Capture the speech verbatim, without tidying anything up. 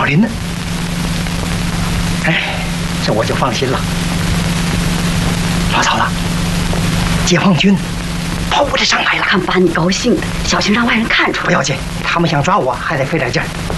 林呢。哎，这我就放心了。老曹子，解放军跑我这上来了， 看把你高兴的，小心让外人看出来。 不要紧，他们想抓我还得费点劲儿。